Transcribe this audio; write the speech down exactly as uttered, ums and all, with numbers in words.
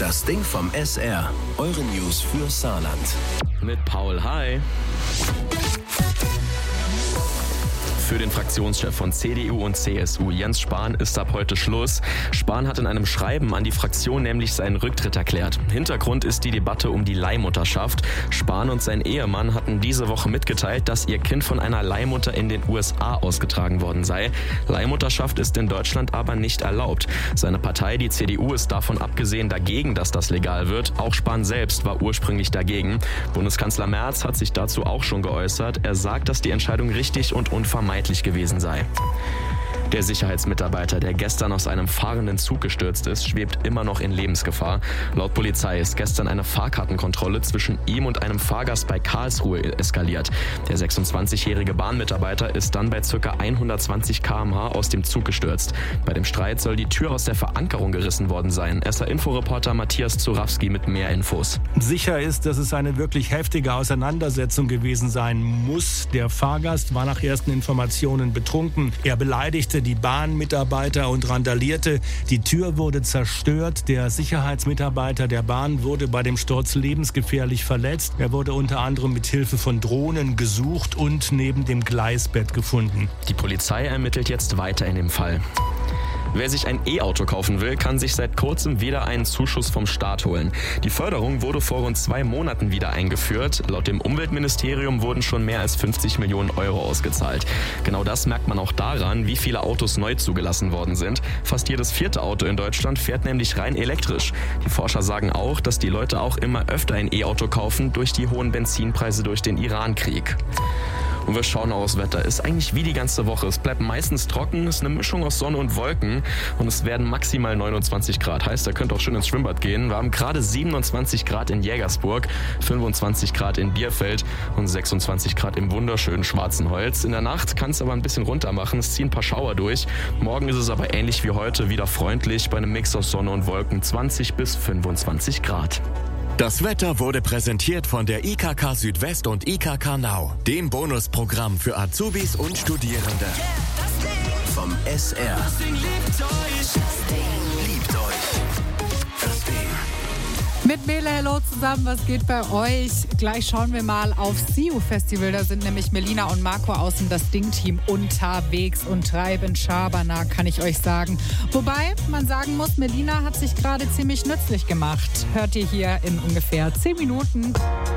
Das Ding vom S R. Eure News für Saarland. Mit Paul, hi. Für den Fraktionschef von C D U und C S U, Jens Spahn, ist ab heute Schluss. Spahn hat in einem Schreiben an die Fraktion nämlich seinen Rücktritt erklärt. Hintergrund ist die Debatte um die Leihmutterschaft. Spahn und sein Ehemann hatten diese Woche mitgeteilt, dass ihr Kind von einer Leihmutter in den U S A ausgetragen worden sei. Leihmutterschaft ist in Deutschland aber nicht erlaubt. Seine Partei, die C D U, ist davon abgesehen dagegen, dass das legal wird. Auch Spahn selbst war ursprünglich dagegen. Bundeskanzler Merz hat sich dazu auch schon geäußert. Er sagt, dass die Entscheidung richtig und unvermeidlich gewesen sei. Der Sicherheitsmitarbeiter, der gestern aus einem fahrenden Zug gestürzt ist, schwebt immer noch in Lebensgefahr. Laut Polizei ist gestern eine Fahrkartenkontrolle zwischen ihm und einem Fahrgast bei Karlsruhe eskaliert. Der sechsundzwanzigjährige Bahnmitarbeiter ist dann bei ca. hundertzwanzig Kilometer pro Stunde aus dem Zug gestürzt. Bei dem Streit soll die Tür aus der Verankerung gerissen worden sein. S R-Info-Reporter Matthias Zurawski mit mehr Infos. Sicher ist, dass es eine wirklich heftige Auseinandersetzung gewesen sein muss. Der Fahrgast war nach ersten Informationen betrunken. Er beleidigte die Bahnmitarbeiter und randalierte. Die Tür wurde zerstört. Der Sicherheitsmitarbeiter der Bahn wurde bei dem Sturz lebensgefährlich verletzt. Er wurde unter anderem mit Hilfe von Drohnen gesucht und neben dem Gleisbett gefunden. Die Polizei ermittelt jetzt weiter in dem Fall. Wer sich ein E-Auto kaufen will, kann sich seit kurzem wieder einen Zuschuss vom Staat holen. Die Förderung wurde vor rund zwei Monaten wieder eingeführt. Laut dem Umweltministerium wurden schon mehr als fünfzig Millionen Euro ausgezahlt. Genau das merkt man auch daran, wie viele Autos neu zugelassen worden sind. Fast jedes vierte Auto in Deutschland fährt nämlich rein elektrisch. Die Forscher sagen auch, dass die Leute auch immer öfter ein E-Auto kaufen durch die hohen Benzinpreise durch den Iran-Krieg. Und wir schauen aufs Wetter. Ist eigentlich wie die ganze Woche. Es bleibt meistens trocken, ist eine Mischung aus Sonne und Wolken und es werden maximal neunundzwanzig Grad. Heißt, ihr könnt auch schön ins Schwimmbad gehen. Wir haben gerade siebenundzwanzig Grad in Jägersburg, fünfundzwanzig Grad in Bierfeld und sechsundzwanzig Grad im wunderschönen Schwarzenholz. In der Nacht kann es aber ein bisschen runter machen. Es ziehen ein paar Schauer durch. Morgen ist es aber ähnlich wie heute wieder freundlich bei einem Mix aus Sonne und Wolken, zwanzig bis fünfundzwanzig Grad. Das Wetter wurde präsentiert von der I K K Südwest und I K K Now, dem Bonusprogramm für Azubis und Studierende. Vom S R. Das Ding liebt euch. Das Ding liebt euch. Das Ding. Mit Mele, hello zusammen, was geht bei euch? Gleich schauen wir mal aufs S I U-Festival. Da sind nämlich Melina und Marco aus dem Das Ding-Team unterwegs und treiben Schabernack, kann ich euch sagen. Wobei man sagen muss, Melina hat sich gerade ziemlich nützlich gemacht. Hört ihr hier in ungefähr zehn Minuten.